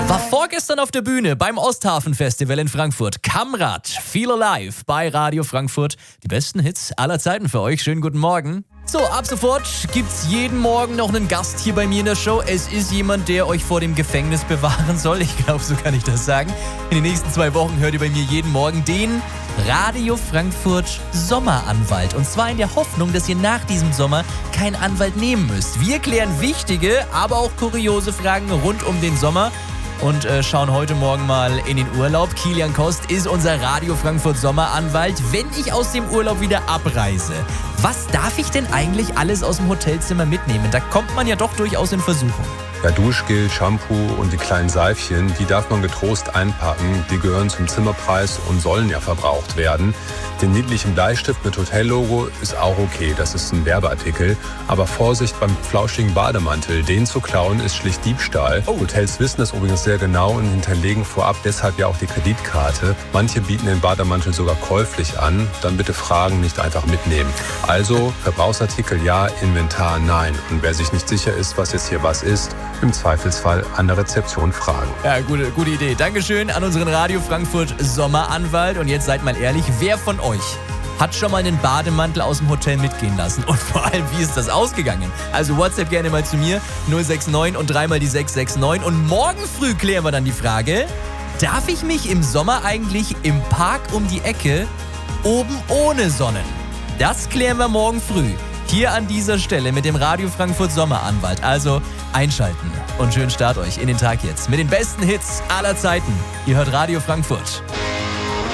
War vorgestern auf der Bühne beim Osthafen-Festival in Frankfurt. Kamrat, Feel Alive bei Radio Frankfurt. Die besten Hits aller Zeiten für euch. Schönen guten Morgen. So, ab sofort gibt's jeden Morgen noch einen Gast hier bei mir in der Show. Es ist jemand, der euch vor dem Gefängnis bewahren soll. Ich glaube, so kann ich das sagen. In den nächsten 2 Wochen hört ihr bei mir jeden Morgen den Radio Frankfurt Sommeranwalt. Und zwar in der Hoffnung, dass ihr nach diesem Sommer keinen Anwalt nehmen müsst. Wir klären wichtige, aber auch kuriose Fragen rund um den Sommer. Und schauen heute Morgen mal in den Urlaub. Kilian Kost ist unser Radio Frankfurt Sommeranwalt. Wenn ich aus dem Urlaub wieder abreise, was darf ich denn eigentlich alles aus dem Hotelzimmer mitnehmen? Da kommt man ja doch durchaus in Versuchung. Ja, Duschgel, Shampoo und die kleinen Seifchen, die darf man getrost einpacken. Die gehören zum Zimmerpreis und sollen ja verbraucht werden. Den niedlichen Bleistift mit Hotellogo ist auch okay, das ist ein Werbeartikel. Aber Vorsicht beim flauschigen Bademantel, den zu klauen ist schlicht Diebstahl. Hotels wissen das übrigens sehr genau und hinterlegen vorab deshalb ja auch die Kreditkarte. Manche bieten den Bademantel sogar käuflich an, dann bitte fragen, nicht einfach mitnehmen. Also Verbrauchsartikel ja, Inventar nein. Und wer sich nicht sicher ist, was jetzt hier was ist, im Zweifelsfall an der Rezeption fragen. Ja, gute Idee. Dankeschön an unseren Radio Frankfurt Sommeranwalt. Und jetzt seid mal ehrlich, wer von euch hat schon mal einen Bademantel aus dem Hotel mitgehen lassen? Und vor allem, wie ist das ausgegangen? Also WhatsApp gerne mal zu mir, 069 und 3 mal die 669. Und morgen früh klären wir dann die Frage, darf ich mich im Sommer eigentlich im Park um die Ecke oben ohne sonnen? Das klären wir morgen früh. Hier an dieser Stelle mit dem Radio Frankfurt Sommeranwalt. Also einschalten und schönen Start euch in den Tag jetzt mit den besten Hits aller Zeiten. Ihr hört Radio Frankfurt.